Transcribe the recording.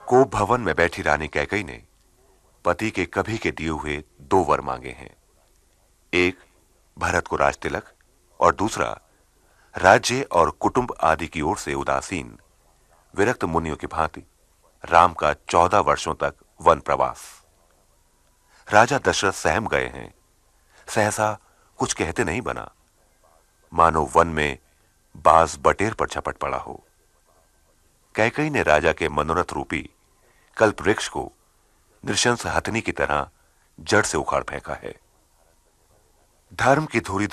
कोप भवन में बैठी रानी कैकई ने पति के कभी के दिए हुए 2 वर मांगे हैं। एक भरत को राज तिलक और दूसरा राज्य और कुटुंब आदि की ओर से उदासीन विरक्त मुनियों की भांति राम का 14 वर्षों तक वन प्रवास। राजा दशरथ सहम गए हैं। सहसा कुछ कहते नहीं बना, मानो वन में बाज बटेर पर झपट पड़ा हो। कैकई ने राजा के मनोरथ रूपी कल्प वृक्ष को नृशंस हथनी की तरह जड़ से उखाड़ फेंका है। धर्म की धुरी